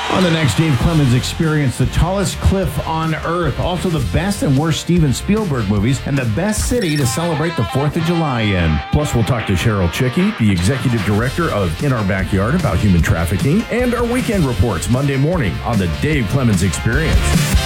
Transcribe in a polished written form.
On the next Dave Clemens Experience, the tallest cliff on Earth, also the best and worst Steven Spielberg movies, and the best city to celebrate the 4th of July in. Plus, we'll talk to Cheryl Chicky, the executive director of In Our Backyard, about human trafficking, and our weekend reports Monday morning on the Dave Clemens Experience.